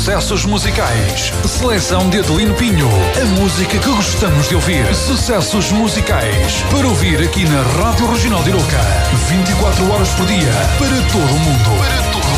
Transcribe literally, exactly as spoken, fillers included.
Sucessos musicais. Seleção de Adelino Pinho. A música que gostamos de ouvir. Sucessos musicais. Para ouvir aqui na Rádio Regional de Iroca. vinte e quatro horas por dia. Para todo o mundo. Para todo